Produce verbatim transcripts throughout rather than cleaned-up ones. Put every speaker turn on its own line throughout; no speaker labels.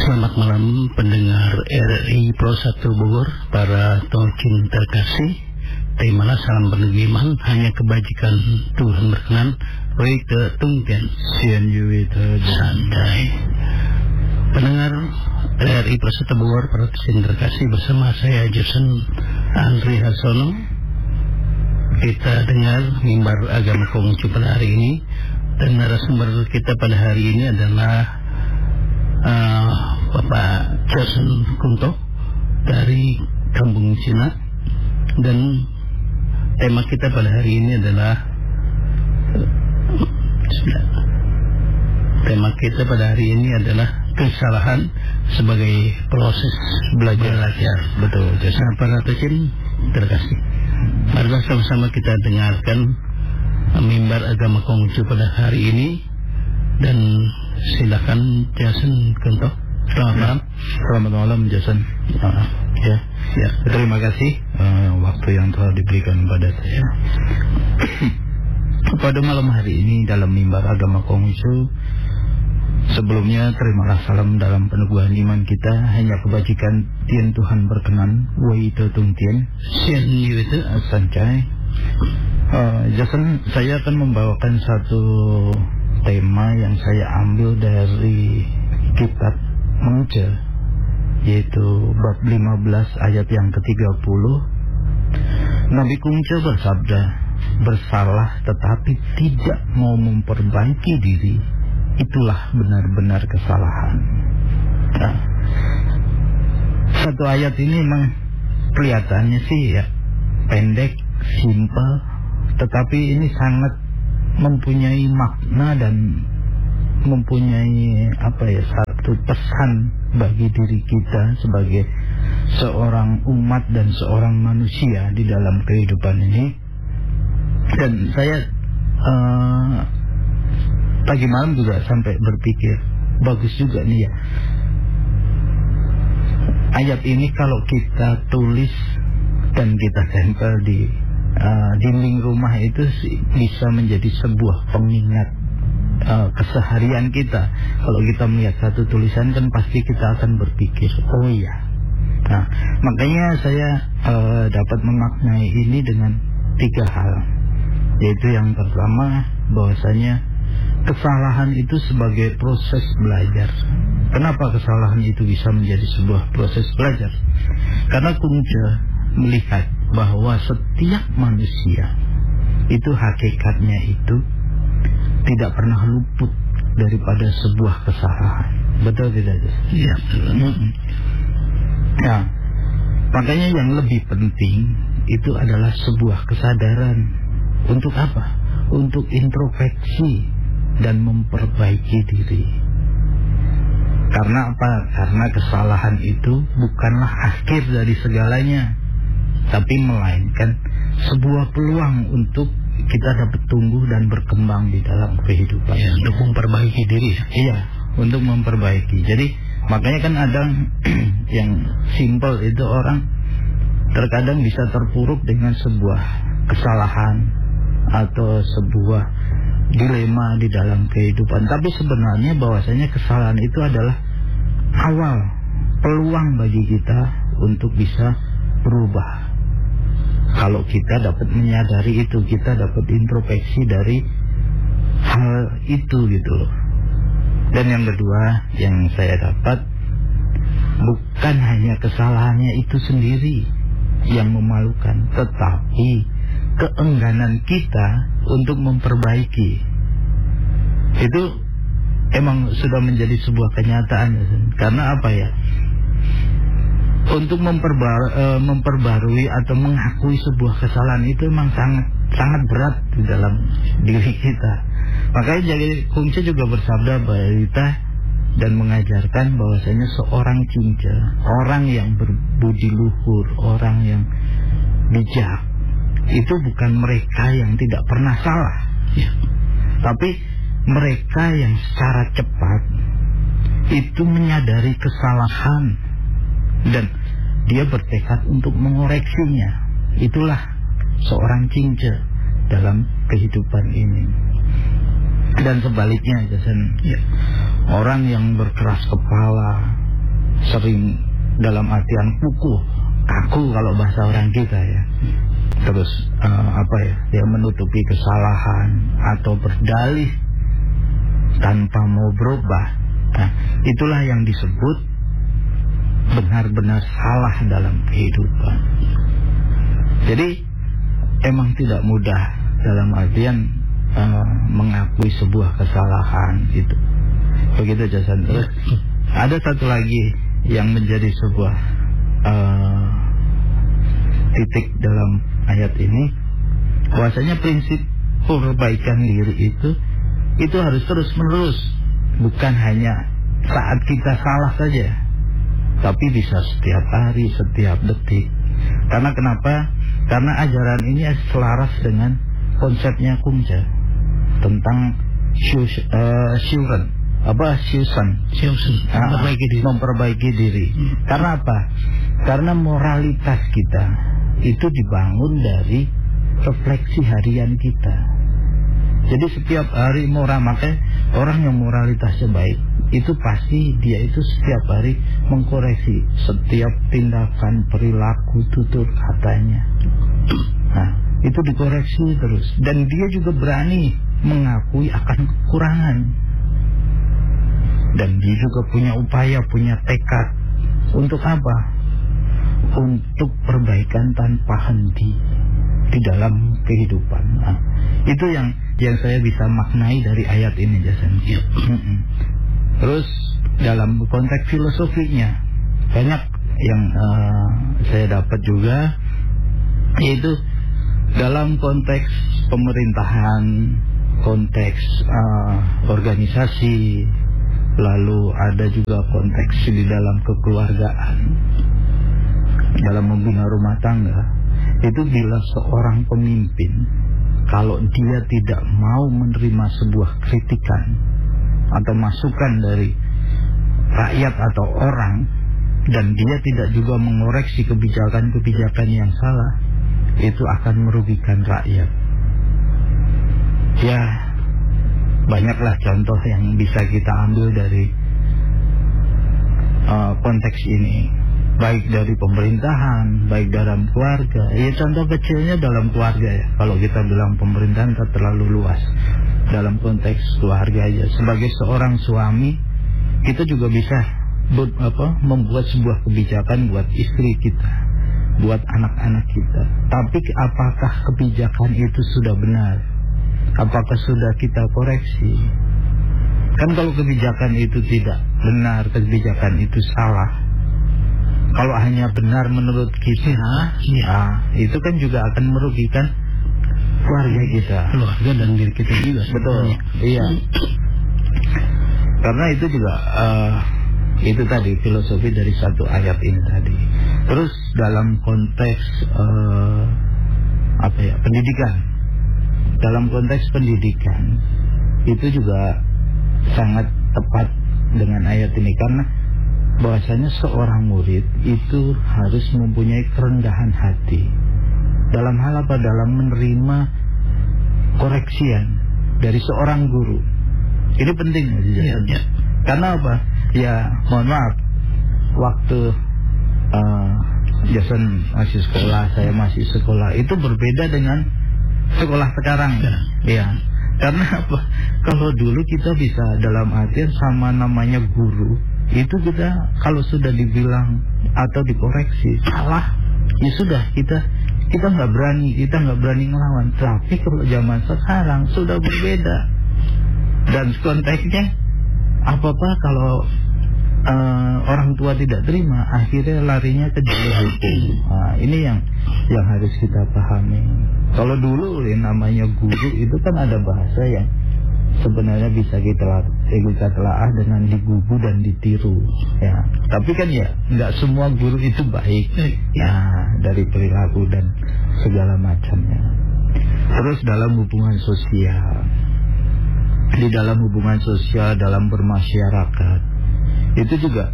Selamat malam pendengar R R I Pro satu Bogor, para tolkin terkasih. Terimalah salam penerbiman, hanya kebajikan Tuhan berkenan. Wei ke tungtian
Sian Yui
santai. Pendengar R R I Pro satu Bogor, para tolkin terkasih, bersama saya Jason Andri Hasono. Kita dengar mimbar agama Konghucu pada hari ini, dan narasumber kita pada hari ini adalah Uh, Bapak Jason Kunto dari Kampung Cina, dan tema kita pada hari ini adalah uh, tema kita pada hari ini adalah kesalahan sebagai proses belajar. Betul, Jason. Nah, para tekin terkasih, marilah sama-sama kita dengarkan uh, mimbar agama Konghucu pada hari ini. Dan silakan Jason Kunto.
Selamat malam. Selamat malam Jason. Uh, ya, ya. Terima kasih uh, waktu yang telah diberikan pada saya. Pada malam hari ini dalam mimbar agama Konghucu, sebelumnya terimalah salam dalam peneguhan iman kita. Hanya kebajikan Tien Tuhan berkenan. Wei itu tung Tien.
Sian itu
sancai. Uh, Jason, saya akan membawakan satu tema yang saya ambil dari kitab Mengce, yaitu bab lima belas ayat yang ketiga puluh. Nabi Kungce bersabda, bersalah tetapi tidak mau memperbaiki diri, itulah benar-benar kesalahan. Nah, satu ayat ini memang kelihatannya sih ya pendek, simple, tetapi ini sangat mempunyai makna dan mempunyai apa ya satu pesan bagi diri kita sebagai seorang umat dan seorang manusia di dalam kehidupan ini. Dan saya uh, pagi malam juga sampai berpikir, bagus juga nih ya ayat ini kalau kita tulis dan kita tempel di Uh, dinding rumah, itu bisa menjadi sebuah pengingat uh, keseharian kita. Kalau kita melihat satu tulisan kan pasti kita akan berpikir, oh iya. Nah, makanya saya uh, dapat memaknai ini dengan tiga hal, yaitu yang pertama, bahwasanya kesalahan itu sebagai proses belajar. Kenapa kesalahan itu bisa menjadi sebuah proses belajar? Karena Kungce melihat bahwa setiap manusia itu hakikatnya itu tidak pernah luput daripada sebuah kesalahan. Betul tidak?
Iya.
Mm-hmm. Nah, makanya yang lebih penting itu adalah sebuah kesadaran. Untuk apa? Untuk introspeksi dan memperbaiki diri. Karena apa? Karena kesalahan itu bukanlah akhir dari segalanya, tapi melainkan sebuah peluang untuk kita dapat tumbuh dan berkembang di dalam kehidupan.
Ya, untuk memperbaiki diri.
Iya, untuk memperbaiki. Jadi makanya kan ada yang simple itu, orang terkadang bisa terpuruk dengan sebuah kesalahan atau sebuah dilema di dalam kehidupan. Tapi sebenarnya bahwasanya kesalahan itu adalah awal peluang bagi kita untuk bisa berubah. Kalau kita dapat menyadari itu, kita dapat introspeksi dari hal itu gitu loh. Dan yang kedua yang saya dapat, bukan hanya kesalahannya itu sendiri yang memalukan, tetapi keengganan kita untuk memperbaiki. Itu emang sudah menjadi sebuah kenyataan. Karena apa ya? Untuk memperbar- e, memperbarui atau mengakui sebuah kesalahan itu memang sangat sangat berat di dalam diri kita. Makanya jadi Kungce juga bersabda berita dan mengajarkan bahwasanya seorang cinca, orang yang berbudi luhur, orang yang bijak, itu bukan mereka yang tidak pernah salah, ya, tapi mereka yang secara cepat itu menyadari kesalahan dan dia bertekad untuk mengoreksinya. Itulah seorang cinca dalam kehidupan ini. Dan sebaliknya, Jason, ya, orang yang berkeras kepala, sering dalam artian kukuh, kaku kalau bahasa orang kita ya. Terus uh, apa ya, dia menutupi kesalahan atau berdalih tanpa mau berubah. Nah, itulah yang disebut benar-benar salah dalam kehidupan. Jadi emang tidak mudah dalam artian uh, mengakui sebuah kesalahan itu. Begitu Jason. Terus ada satu lagi yang menjadi sebuah uh, titik dalam ayat ini, bahwasanya prinsip perbaikan diri itu itu harus terus menerus, bukan hanya saat kita salah saja, tapi bisa setiap hari, setiap detik. Karena kenapa? Karena ajaran ini selaras dengan konsepnya Kumja tentang syuren, apa syusan,
syusan, memperbaiki diri.
memperbaiki diri. Hmm. Karena apa? Karena moralitas kita itu dibangun dari refleksi harian kita. Jadi setiap hari moral, makanya orang yang moralitasnya baik itu pasti dia itu setiap hari mengkoreksi setiap tindakan, perilaku, tutur katanya. Nah, itu dikoreksi terus, dan dia juga berani mengakui akan kekurangan, dan dia juga punya upaya, punya tekad untuk apa? Untuk perbaikan tanpa henti di dalam kehidupan. Nah, itu yang yang saya bisa maknai dari ayat ini, Jason.
Ya.
Terus dalam konteks filosofinya banyak yang uh, saya dapat juga, yaitu dalam konteks pemerintahan, konteks uh, organisasi, lalu ada juga konteks di dalam kekeluargaan, dalam membina rumah tangga. Itu bila seorang pemimpin, kalau dia tidak mau menerima sebuah kritikan atau masukan dari rakyat atau orang, dan dia tidak juga mengoreksi kebijakan-kebijakan yang salah, itu akan merugikan rakyat. Ya, banyaklah contoh yang bisa kita ambil dari uh, konteks ini, baik dari pemerintahan, baik dalam keluarga. Ya, contoh kecilnya dalam keluarga ya. Kalau kita bilang pemerintahan tak terlalu luas. Dalam konteks keluarga aja, sebagai seorang suami, kita juga bisa ber, apa, membuat sebuah kebijakan buat istri kita, buat anak-anak kita. Tapi apakah kebijakan itu sudah benar? Apakah sudah kita koreksi? Kan kalau kebijakan itu tidak benar, kebijakan itu salah, kalau hanya benar menurut kita, ya, nah, itu kan juga akan merugikan keluarga kita,
keluarga dan diri kita juga.
Betul, iya. Karena itu juga uh, itu tadi filosofi dari satu ayat ini tadi. Terus dalam konteks uh, apa ya, pendidikan, dalam konteks pendidikan itu juga sangat tepat dengan ayat ini, karena bahwasanya seorang murid itu harus mempunyai kerendahan hati dalam hal apa? Dalam menerima koreksian dari seorang guru. Ini penting, ya, ya. Karena apa? Ya, mohon maaf, waktu uh, Jason masih sekolah, saya masih sekolah, itu berbeda dengan sekolah sekarang. Ya, ya. Karena apa? Kalau dulu kita bisa dalam artian sama namanya guru, itu kita kalau sudah dibilang atau dikoreksi salah, ya sudah, kita kita nggak berani, kita nggak berani ngelawan. Tapi kalau zaman sekarang sudah berbeda, dan konteksnya apa-apa kalau uh, orang tua tidak terima, akhirnya larinya ke jalur hukum. Nah, ini yang yang harus kita pahami. Kalau dulu ya, namanya guru itu kan ada bahasa yang sebenarnya bisa kita eh, kita telaah dengan digugu dan ditiru, ya. Tapi kan ya nggak semua guru itu baik, ya, dari perilaku dan segala macamnya. Terus dalam hubungan sosial, di dalam hubungan sosial, dalam bermasyarakat, itu juga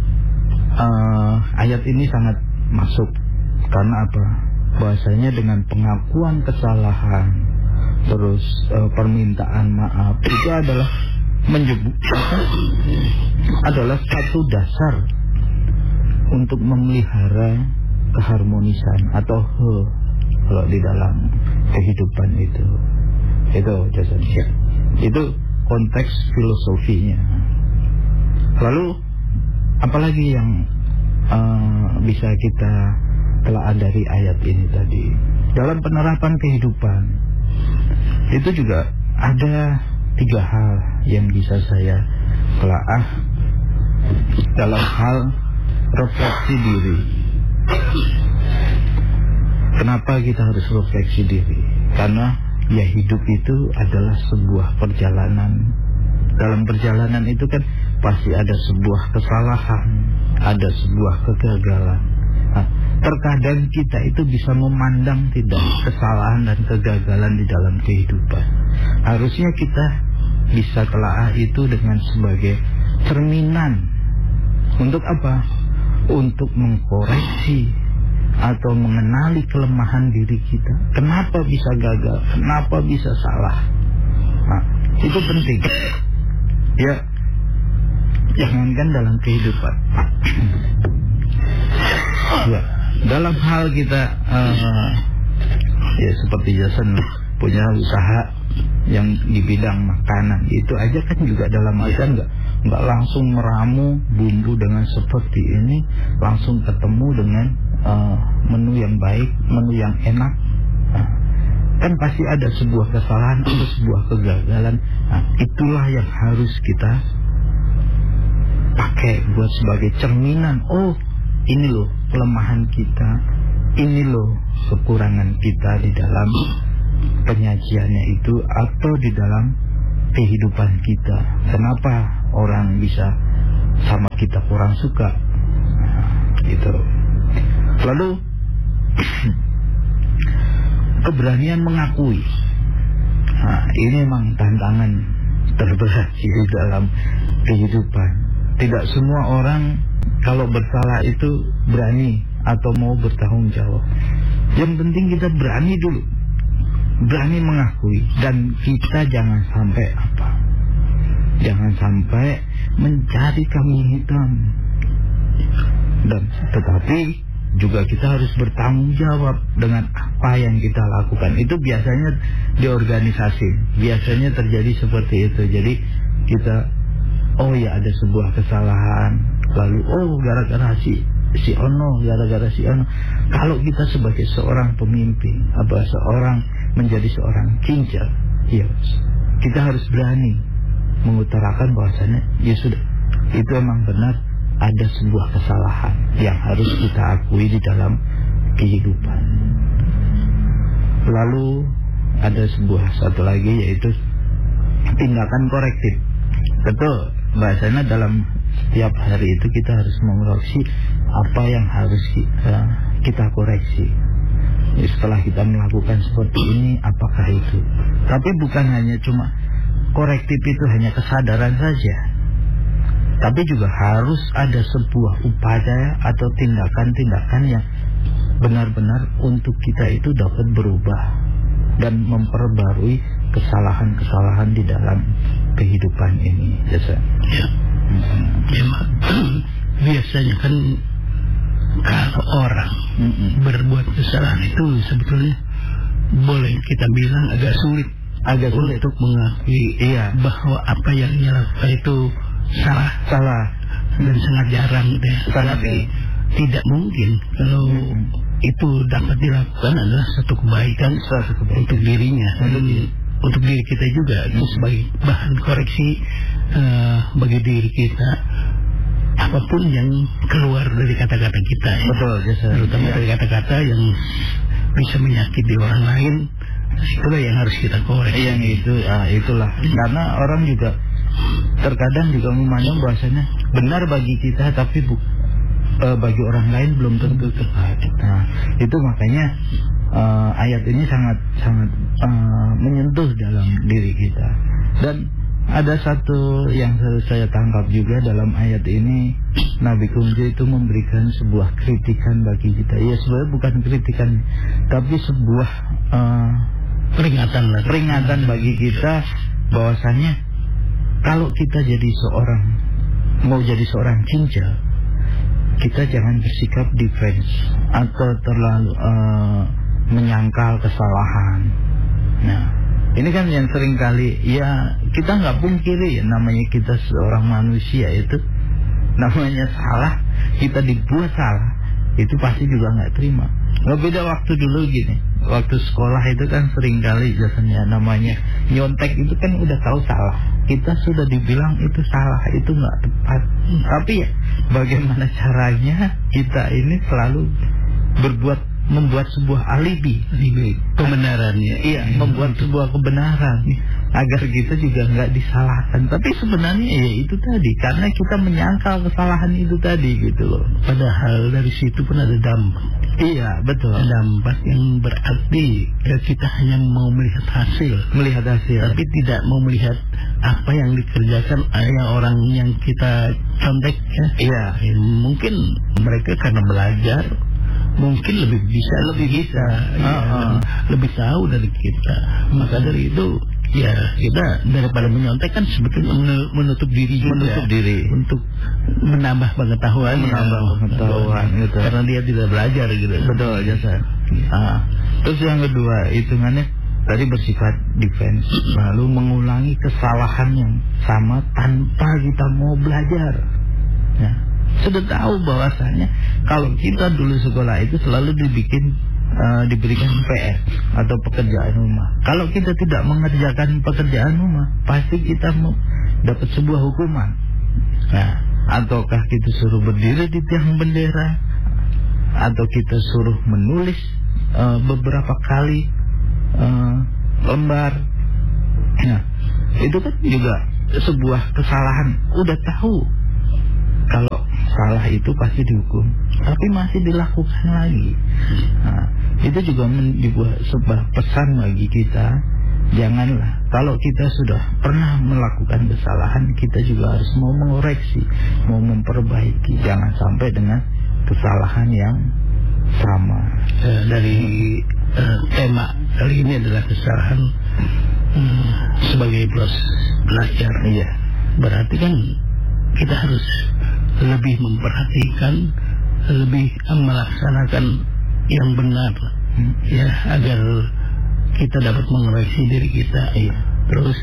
uh, ayat ini sangat masuk. Karena apa? Bahasanya dengan pengakuan kesalahan, terus uh, permintaan maaf, itu adalah menyebut adalah satu dasar untuk memelihara keharmonisan atau he kalau di dalam kehidupan itu. Itu Jason. Ya. Itu konteks filosofinya. Lalu apalagi yang uh, bisa kita telah dari ayat ini tadi? Dalam penerapan kehidupan itu juga ada tiga hal yang bisa saya telaah dalam hal refleksi diri. Kenapa kita harus refleksi diri? Karena ya hidup itu adalah sebuah perjalanan. Dalam perjalanan itu kan pasti ada sebuah kesalahan, ada sebuah kegagalan. Nah, terkadang kita itu bisa memandang tidak kesalahan dan kegagalan di dalam kehidupan. Harusnya kita bisa telaah itu dengan sebagai cerminan. Untuk apa? Untuk mengkoreksi atau mengenali kelemahan diri kita. Kenapa bisa gagal? Kenapa bisa salah? Nah, itu penting. Ya, jangankan dalam kehidupan. Ya, dalam hal kita uh, ya seperti Jason punya usaha yang di bidang makanan, itu aja kan juga dalam artian nggak nggak langsung meramu bumbu dengan seperti ini, langsung ketemu dengan uh, menu yang baik, menu yang enak. Nah, kan pasti ada sebuah kesalahan atau sebuah kegagalan. Nah, itulah yang harus kita pakai buat sebagai cerminan. Oh, ini loh kelemahan kita, ini loh kekurangan kita di dalam penyajiannya itu atau di dalam kehidupan kita. Kenapa orang bisa sama kita kurang suka? Nah, gitu. Lalu keberanian mengakui. Nah, ini memang tantangan terberat di dalam kehidupan. Tidak semua orang kalau bersalah itu berani atau mau bertanggung jawab. Yang penting kita berani dulu, berani mengakui, dan kita jangan sampai apa? Jangan sampai mencari kambing hitam. Dan tetapi juga kita harus bertanggung jawab dengan apa yang kita lakukan. Itu biasanya di organisasi, biasanya terjadi seperti itu. Jadi kita, oh ya ada sebuah kesalahan, lalu oh gara-gara si si Ono, gara-gara si Ono. Kalau kita sebagai seorang pemimpin, apa seorang menjadi seorang kincir, ya kita harus berani mengutarakan bahwasannya ya sudah, itu emang benar ada sebuah kesalahan yang harus kita akui di dalam kehidupan. Lalu ada sebuah satu lagi, yaitu tindakan korektif. Betul, bahasanya dalam setiap hari itu kita harus mengoreksi apa yang harus kita, kita koreksi. Setelah kita melakukan seperti ini, apakah itu? Tapi bukan hanya cuma korektif itu hanya kesadaran saja, tapi juga harus ada sebuah upaya atau tindakan-tindakan yang benar-benar untuk kita itu dapat berubah dan memperbarui kesalahan-kesalahan di dalam kehidupan ini. Jasa.
Ya. Mm-hmm. Ya, biasanya kan kalau orang mm-hmm. berbuat kesalahan itu sebetulnya boleh kita bilang agak sulit, agak sulit untuk mengakui iya. bahwa apa yang dia lakukan itu salah,
salah
dan sangat jarang gitu ya.
Tapi
tidak mungkin kalau hmm. itu dapat dilakukan adalah satu kebaikan,
satu kebaikan. untuk
dirinya,
hmm.
untuk, untuk diri kita juga, hmm. itu sebagai bahan koreksi uh, bagi diri kita. Apapun yang keluar dari kata-kata kita, ya.
Betul, jasa.
Terutama ya. dari kata-kata yang bisa menyakiti orang lain, itulah yang harus kita koreksi.
Yang itu, ah, itulah. Hmm. Karena orang juga terkadang juga memandang bahwasanya benar bagi kita, tapi bu, e, bagi orang lain belum tentu tepat. Nah, itu makanya e, ayat ini sangat sangat e, menyentuh dalam diri kita. Dan ada satu yang saya tangkap juga dalam ayat ini, Nabi Kumju itu memberikan sebuah kritikan bagi kita. Ya sebenarnya bukan kritikan, tapi sebuah e,
peringatan lah.
peringatan bagi kita bahwasanya kalau kita jadi seorang, mau jadi seorang kincir, kita jangan bersikap defense atau terlalu uh, menyangkal kesalahan. Nah, ini kan yang sering kali ya kita nggak pungkiri ya, namanya kita seorang manusia itu namanya salah, kita dibuat salah itu pasti juga nggak terima. Nggak beda waktu dulu gini, waktu sekolah itu kan sering kali biasanya namanya nyontek itu kan udah tahu salah, kita sudah dibilang itu salah, itu nggak tepat, tapi ya bagaimana caranya kita ini selalu berbuat membuat sebuah alibi,
alibi kebenarannya,
iya, membuat sebuah kebenaran agar kita juga nggak disalahkan. Tapi sebenarnya ya itu tadi, karena kita menyangkal kesalahan itu tadi gitu loh.
Padahal dari situ pun ada dampak.
Iya, betul.
Dampak yang berarti ya kita hanya mau melihat hasil,
melihat hasil,
tapi tidak mau melihat apa yang dikerjakan oleh orang yang kita contek. Ya.
Iya,
ya, mungkin mereka karena belajar mungkin lebih bisa,
lebih bisa,
ya,
uh, uh.
lebih tahu dari kita. Maka dari itu ya kita daripada menyontek kan sebetulnya menutup diri juga,
menutup diri
untuk menambah pengetahuan,
menambah pengetahuan gitu.
Karena dia tidak belajar gitu.
Betul, jasa. Ah. Terus yang kedua hitungannya tadi bersifat defense, lalu mengulangi kesalahan yang sama tanpa kita mau belajar. Ya. Sudah tahu bahwasanya kalau kita dulu sekolah itu selalu dibikin uh, diberikan P R atau pekerjaan rumah. Kalau kita tidak mengerjakan pekerjaan rumah, pasti kita mau dapat sebuah hukuman. Nah, ataukah kita suruh berdiri di tiang bendera, atau kita suruh menulis uh, beberapa kali uh, lembar. Nah, itu kan juga sebuah kesalahan. Udah tahu kalau salah itu pasti dihukum, tapi masih dilakukan lagi. Nah, itu juga membuat sebuah pesan bagi kita. Janganlah, kalau kita sudah pernah melakukan kesalahan, kita juga harus mau mengoreksi, mau memperbaiki. Jangan sampai dengan kesalahan yang sama.
Uh, dari uh, tema kali ini adalah kesalahan um, sebagai proses belajar.
Iya.
Berarti kan kita harus lebih memperhatikan, lebih melaksanakan yang benar, hmm. ya, agar kita dapat mengoreksi diri kita.
Iya.
Terus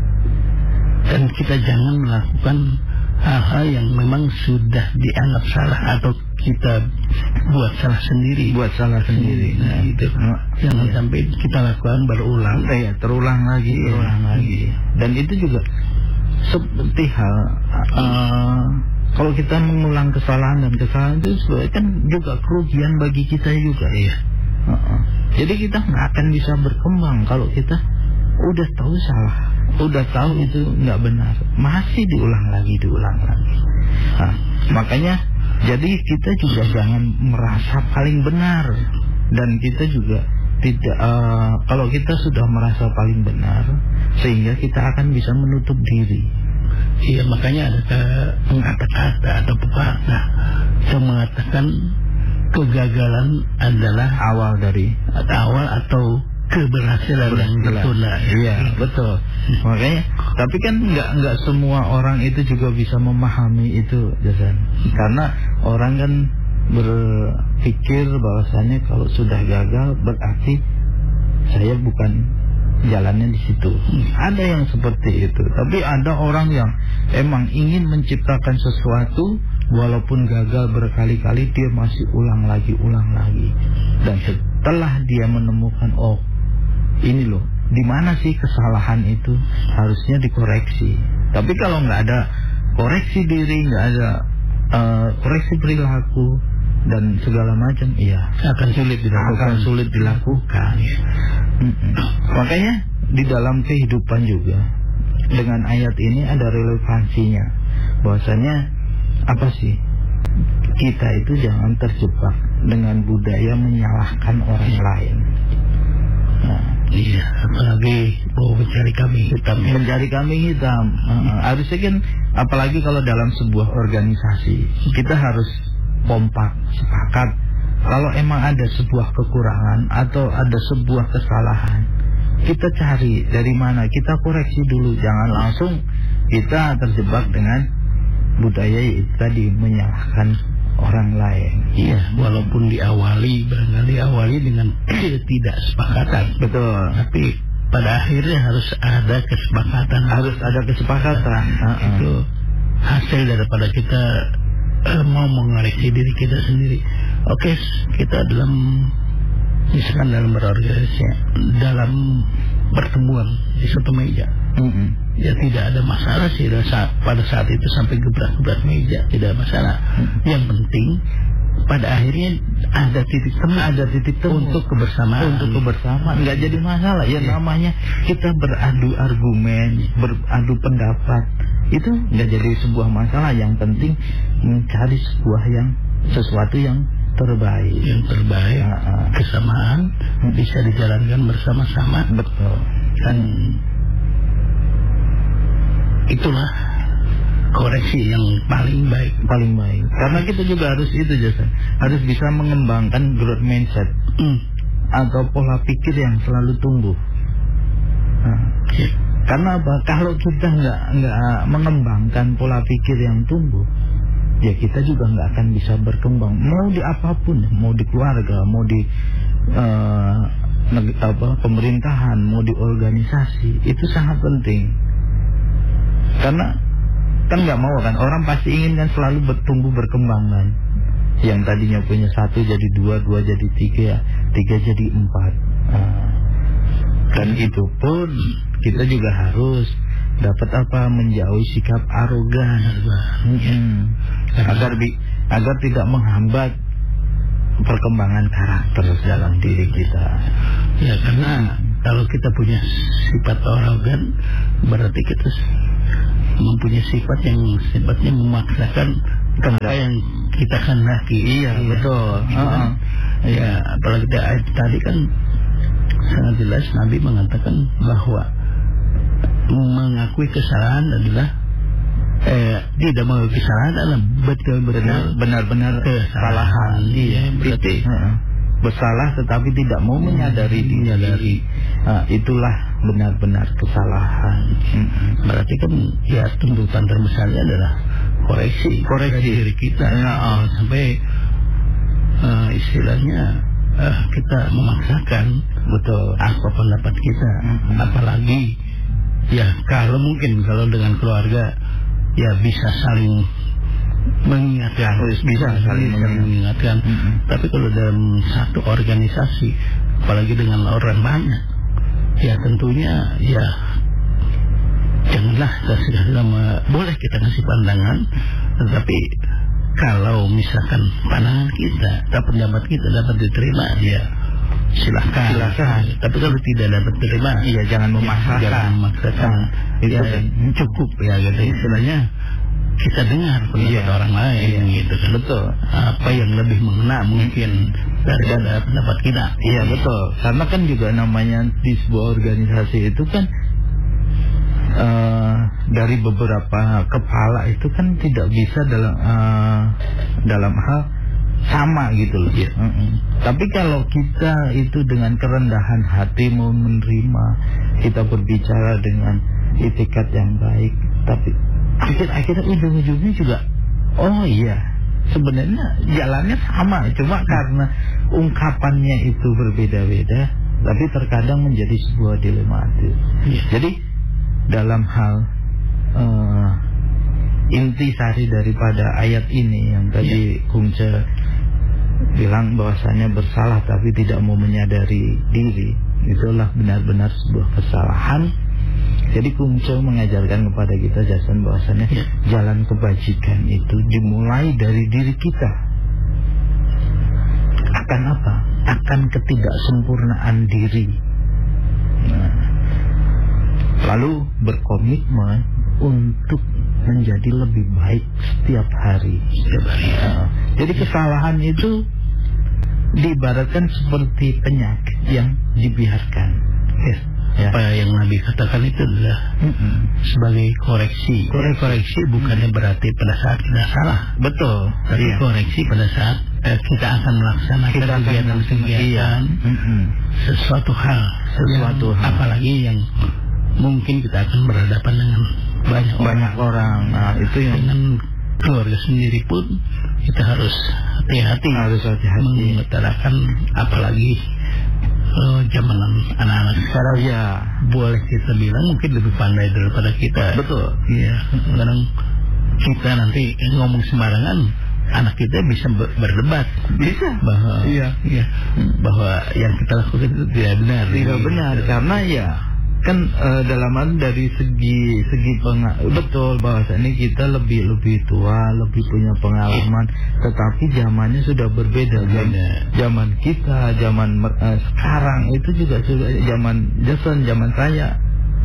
dan kita jangan melakukan hal-hal yang memang sudah dianggap salah atau kita buat salah sendiri.
Buat salah sendiri.
Nah, itu
nah,
jangan
iya.
sampai kita lakukan berulang.
Iya, terulang lagi,
iya.
terulang lagi. Dan itu juga seperti hal uh, kalau kita mengulang kesalahan dan kesalahan itu sebenarnya kan juga kerugian bagi kita juga.
Iya.
Uh-uh. Jadi kita nggak akan bisa berkembang kalau kita udah tahu salah, udah tahu itu nggak benar, masih diulang lagi, diulang lagi. Nah, makanya jadi kita juga jangan merasa paling benar, dan kita juga tidak uh, kalau kita sudah merasa paling benar, sehingga kita akan bisa menutup diri.
Iya, makanya ada kata-kata atau pepatah yang mengatakan kegagalan adalah
awal dari
atau awal atau keberhasilan yang ditunda.
Iya, betul. Makanya, tapi kan nggak nggak semua orang itu juga bisa memahami itu, Jason. Karena orang kan berpikir bahwasanya kalau sudah gagal berarti saya bukan jalannya di situ. Ada yang seperti itu. Tapi ada orang yang emang ingin menciptakan sesuatu, walaupun gagal berkali-kali dia masih ulang lagi, ulang lagi. Dan setelah dia menemukan, oh ini loh, di mana sih kesalahan itu, harusnya dikoreksi. Tapi kalau nggak ada koreksi diri, nggak ada uh, koreksi perilaku dan segala macam, iya
akan sulit dilakukan.
Akan sulit dilakukan. Mm-mm. Makanya di dalam kehidupan juga dengan ayat ini ada relevansinya. Bahwasanya apa sih? Kita itu jangan terjebak dengan budaya menyalahkan orang lain. Nah,
iya, apalagi mau mencari kambing hitam. Ya.
Mencari kambing hitam. Uh, harusnya kan, apalagi kalau dalam sebuah organisasi, kita harus kompak, sepakat. Kalau emang ada sebuah kekurangan atau ada sebuah kesalahan, kita cari dari mana, kita koreksi dulu. Jangan langsung kita terjebak dengan budaya itu tadi, menyalahkan orang lain.
Iya, walaupun diawali barangkali awali dengan ketidaksepakatan.
Betul.
Tapi pada akhirnya harus ada kesepakatan.
Harus ada kesepakatan. Uh-uh.
Itu hasil daripada kita uh, mau mengoreksi diri kita sendiri. Oke, kita dalam misalkan dalam berorganisasi, dalam pertemuan di suatu meja,
uh-uh.
ya tidak ada masalah sih saat, pada saat itu sampai gebrak-gebrak meja, tidak ada masalah. Uh-uh. Yang penting pada akhirnya ada titik temu, ada titik temu untuk kebersamaan.
Untuk kebersamaan, nggak jadi masalah. Ya, ya namanya kita beradu argumen, beradu pendapat, itu nggak jadi sebuah masalah. Yang penting mencari sebuah yang sesuatu yang terbaik.
Yang terbaik,
uh-uh.
kesamaan hmm. bisa dijalankan bersama-sama.
Betul.
Dan itulah koreksi yang paling baik,
paling baik. Karena kita juga harus itu jasa, harus bisa mengembangkan growth mindset mm. atau pola pikir yang selalu tumbuh. Nah, yeah. Karena apa? Kalau kita nggak nggak mengembangkan pola pikir yang tumbuh, ya kita juga nggak akan bisa berkembang. Mau di apapun, mau di keluarga, mau di uh, neg- apa pemerintahan, mau di organisasi, itu sangat penting. Karena kan nggak mau kan, orang pasti ingin kan selalu bertumbuh berkembang kan. Yang tadinya punya satu jadi dua, dua jadi tiga, tiga jadi empat. Nah, dan itu pun kita juga harus dapat apa, menjauhi sikap arogan, hmm. agar bi agar tidak menghambat perkembangan karakter dalam diri kita.
Ya, karena kalau kita punya sifat arogan, berarti kita mempunyai sifat yang sifatnya memaksakan apa yang kita kehendaki.
Iya, iya, betul.
Uh-uh. Ya, apalagi tadi kan sangat jelas Nabi mengatakan bahwa mengakui kesalahan adalah eh, tidak mengakui kesalahan adalah betul-betul
benar-benar kesalahan.
Iya, berarti
uh-uh. bersalah tetapi tidak mau menyadari diri.
Menyadari.
Nah, itulah benar-benar kesalahan.
Hmm. Berarti kan ya tuntutan terbesarnya adalah koreksi,
koreksi
diri kita. Ya, oh, sampai uh, istilahnya uh, kita memaksakan betul apa pendapat kita. Hmm. Apalagi ya kalau mungkin kalau dengan keluarga ya bisa saling mengingatkan, bisa saling mengingatkan. Mm-hmm. Tapi kalau dalam satu organisasi, apalagi dengan orang banyak, ya tentunya ya janganlah kita sama, boleh kita ngasih pandangan, tetapi kalau misalkan pandangan kita atau pendapat kita dapat diterima, ya silahkan.
Silahkan.
Tapi kalau tidak dapat diterima,
iya jangan memaksakan.
Jangan memaksakan. Nah, itu ya, cukup ya gitu istilahnya. Kita dengar pendapat iya, orang lain, iya, gitu kan. Betul. Apa yang lebih mengena mungkin daripada pendapat kita.
Iya, betul. Karena kan juga namanya di sebuah organisasi itu kan uh, dari beberapa kepala itu kan tidak bisa dalam uh, dalam hal sama gitu loh. Iya. Uh-uh. Tapi kalau kita itu dengan kerendahan hati mau menerima, kita berbicara dengan itikat yang baik, tapi akhir-akhirnya ujung-ujungnya juga oh iya sebenarnya jalannya sama, cuma karena ungkapannya itu berbeda-beda, tapi terkadang menjadi sebuah dilematis. Ya. Jadi dalam hal uh, intisari daripada ayat ini yang tadi ya. Kungce bilang bahwasanya bersalah tapi tidak mau menyadari diri, itulah benar-benar sebuah kesalahan. Jadi Kungce mengajarkan kepada kita jasan bahwasanya ya. Jalan kebajikan itu dimulai dari diri kita. Akan apa? Akan ketidaksempurnaan diri. Nah, lalu berkomitmen untuk menjadi lebih baik setiap hari.
Setiap hari.
Nah, jadi kesalahan itu diibaratkan seperti penyakit yang dibiarkan.
Ya. Ya. Apa yang Nabi katakan itu adalah mm-mm. sebagai koreksi. Koreksi, koreksi bukannya berarti pada saat kita salah. Betul. Tapi iya. koreksi pada saat eh, kita akan melaksanakan kegiatan-kegiatan sesuatu hal, sesuatu yang, hal. Apalagi yang mungkin kita akan berhadapan dengan banyak
banyak orang.
orang. Nah, itu yang dengan keluarga sendiri pun kita harus hati-hati,
harus hati-hati
mengutarakan, apalagi uh, zamanan anak-anak sekarang
ya
boleh kita bilang mungkin lebih pandai daripada kita.
Betul.
Iya, kadang kita nanti ngomong sembarangan, anak kita bisa ber- berdebat
bisa
bahwa
iya.
Iya, bahwa yang kita lakukan itu tidak benar.
Tidak benar karena ya kan uh, dalam hal dari segi segi penga- betul bahwasannya kita lebih lebih tua, lebih punya pengalaman, tetapi zamannya sudah berbeda.
Berbeda.
Zaman kita, zaman uh, sekarang itu juga sudah zaman Jason, zaman saya.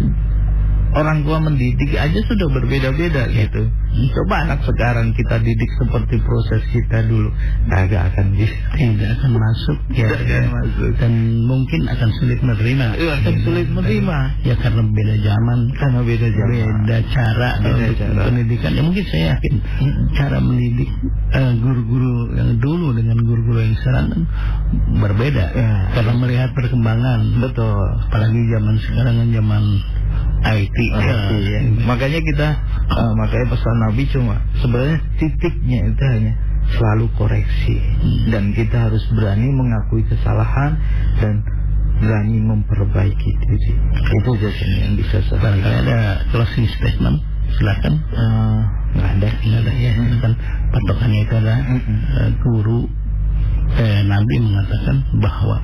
Orang tua mendidik aja sudah berbeda-beda gitu. Coba anak sekarang kita didik seperti proses kita dulu, agak akan bisa,
tidak akan masuk ya,
tidak akan masuk.
Dan mungkin akan sulit menerima.
Iya, akan sulit menerima.
Ya karena beda zaman,
karena beda zaman,
beda cara
beda
untuk
cara.
pendidikan. Ya mungkin saya yakin cara mendidik uh, guru-guru yang dulu dengan guru-guru yang sekarang kan berbeda.
Ya.
Karena melihat perkembangan.
Betul.
Apalagi zaman sekarang kan zaman I T.
I T ya. Makanya kita uh, makanya pesan Nabi cuma sebenarnya titiknya itu hanya selalu koreksi, hmm. dan kita harus berani mengakui kesalahan dan berani memperbaiki diri. Itu saja yang bisa saya.
Barangkali ada closing statement, silakan.
Uh, nggak ada,
nggak ada ya. Hmm. Kan patokannya itu adalah hmm. uh, guru eh, Nabi mengatakan bahwa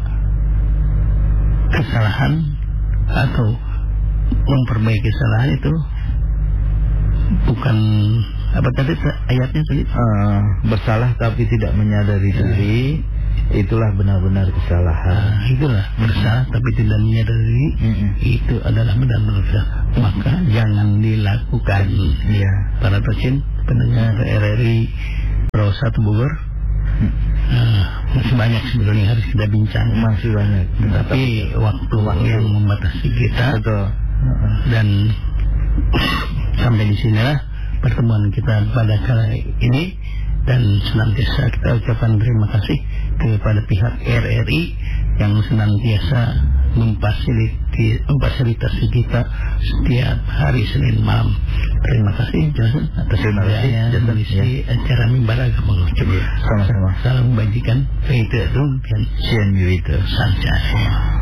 kesalahan atau memperbaiki kesalahan itu bukan apa tadi ayatnya tadi
uh, bersalah tapi tidak menyadari ya. diri, itulah benar-benar kesalahan.
Nah, itulah bersalah mm-hmm. tapi tidak menyadari mm-hmm. itu adalah benar-benar kesalahan. Maka jangan dilakukan. Ya, para pesin pendengar R R I Pro satu Bogor. Nah, masih banyak sebenarnya harus kita bincang.
Masih banyak.
Tapi waktu, waktu yang membatasi kita.
Betul.
Dan sampai di sinilah pertemuan kita pada kali ini, dan senantiasa kita ucapkan terima kasih kepada pihak R R I yang senantiasa memfasilitasi, memfasilitasi kita setiap hari Senin malam. Terima kasih Jason atas keberaniannya dan mengisi acara Mimbar Agama.
Sama-sama.
Salam kebajikan, faedah dan sian itu saja.